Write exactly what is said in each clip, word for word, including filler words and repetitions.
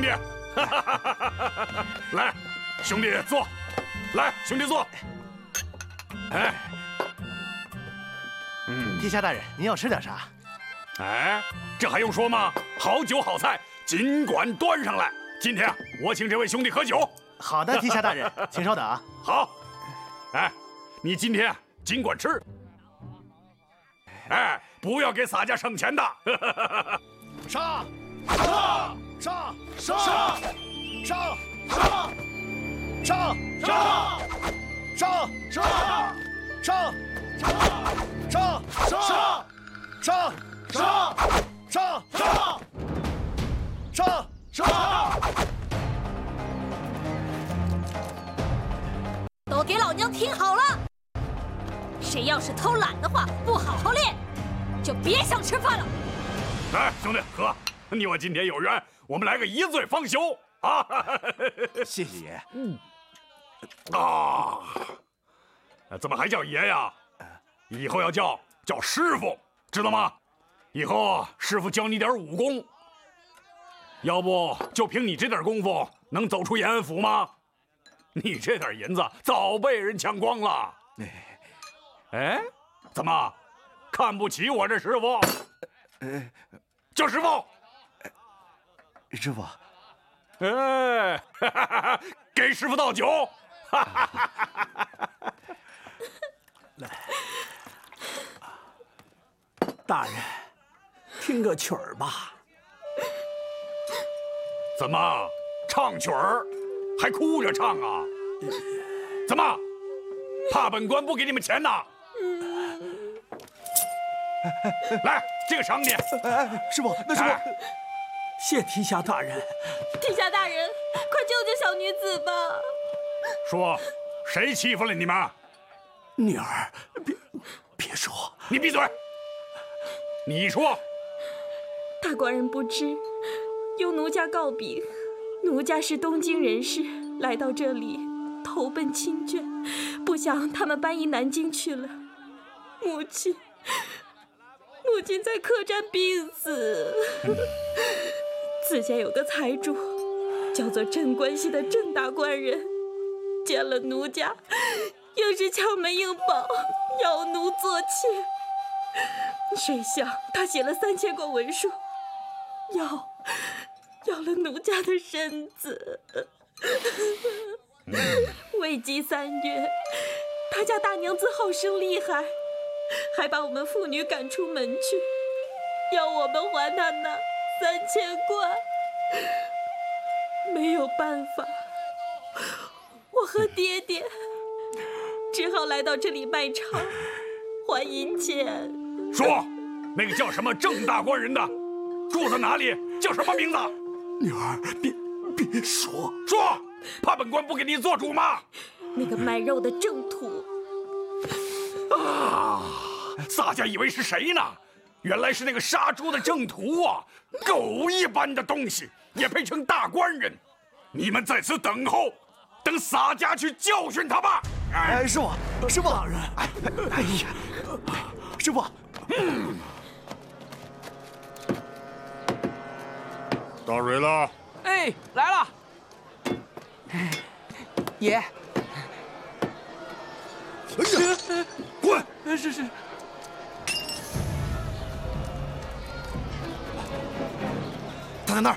弟，来，兄弟坐，来，兄弟坐。哎， 嗯，殿下大人，您要吃点啥？ 哎，这还用说吗？好酒好菜，尽管端上来。今天我请这位兄弟喝酒。 好的，殿下大人，请稍等。 好，哎，你今天尽管吃。哎，不要给洒家省钱的。 上！上！上！上！上！上！上！上！上！上！上！上！上！上！上！上！上！上！ 都给老娘听好了！谁要是偷懒的话，不好好练，就别想吃饭了。 来，兄弟，喝！你我今天有缘，我们来个一醉方休啊！ 谢谢爷。 嗯。啊，怎么还叫爷呀？以后要叫叫师傅，知道吗？以后师傅教你点武功。要不就凭你这点功夫，能走出延安府吗？你这点银子早被人抢光了。哎，怎么看不起我这师傅？ 呃， 叫师傅。 师傅。 哎，哈哈哈，给师傅倒酒。哈哈哈！ 来，大人，听个曲儿吧。 怎么唱曲儿，还哭着唱啊？怎么，怕本官不给你们钱呐？来，这个赏你。 师傅，那师傅， 谢提辖大人。 提辖大人，快救救小女子吧！ 说，谁欺负了你们？ 女儿，别别说。 你闭嘴！你说。 大官人不知，由奴家告禀，奴家是东京人士，来到这里投奔亲眷，不想他们搬移南京去了。母亲，母亲在客栈病死。自家有个财主，叫做镇关西的镇大官人，见了奴家，硬是敲门硬保，要奴做妾。谁想他写了三千贯文书，要要了奴家的身子。未及三月，他家大娘子好生厉害，还把我们妇女赶出门去，要我们还他那三千贯。没有办法，我和爹爹只好来到这里卖唱还银钱。 说，那个叫什么郑大官人的，住在哪里？叫什么名字？ 女儿，别别说， 说，怕本官不给你做主吗？ 那个卖肉的郑土。 啊，洒家以为是谁呢？原来是那个杀猪的郑屠啊！狗一般的东西，也配称大官人？你们在此等候，等洒家去教训他吧。 哎，师傅，师傅，大人，哎哎呀，师傅。嗯， 到水了。 哎，来了。爷。哎呀，滚！ 是是。 他在那儿。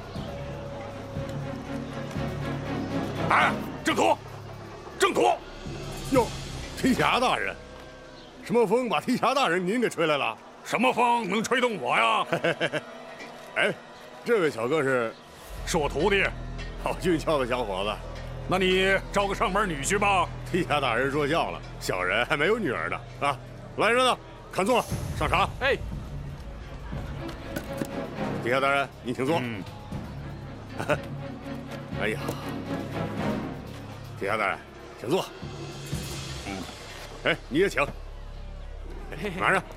哎，郑屠，郑屠！ 哟，提辖大人。什么风把提辖大人您给吹来了？ 什么风能吹动我呀？ 哎，这位小哥是， 是我徒弟， 好俊俏的小伙子。 那你招个上门女婿吧。 提辖大人说笑了，小人还没有女儿呢。啊，来人了，看座，上茶。 哎， 提辖大人，您请坐。 嗯。 哎呀，提辖大人，请坐。嗯，哎，你也请。拿着。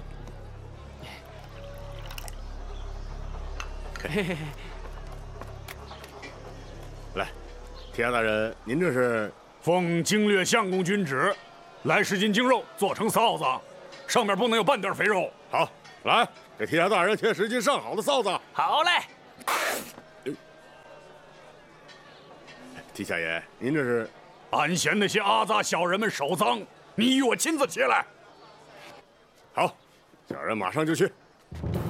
来，提辖大人，您这是奉经略相公君旨，来十斤精肉做成臊子，上面不能有半点肥肉。 好，来给提辖大人切十斤上好的臊子。 好嘞。 提辖爷，您这是俺嫌那些阿杂小人们手脏，你与我亲自前来。 好，小人马上就去。